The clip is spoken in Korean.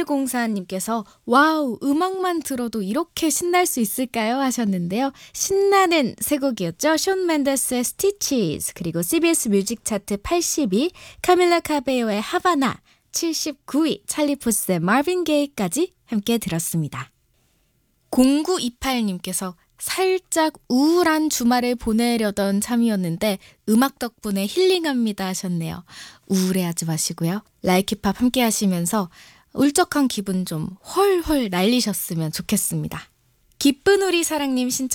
0104님께서 와우, 음악만 들어도 이렇게 신날 수 있을까요? 하셨는데요. 신나는 세 곡이었죠. 숀 맨데스의 Stitches, 그리고 CBS 뮤직 차트 82, 카밀라 카베요의 하바나, 79위 찰리 푸스의 마빈 게이까지 함께 들었습니다. 0928님께서 살짝 우울한 주말을 보내려던 참이었는데 음악 덕분에 힐링합니다 하셨네요. 우울해하지 마시고요. 라이키팝 함께 하시면서 울적한 기분 좀 훨훨 날리셨으면 좋겠습니다. 기쁜 우리 사랑님 신청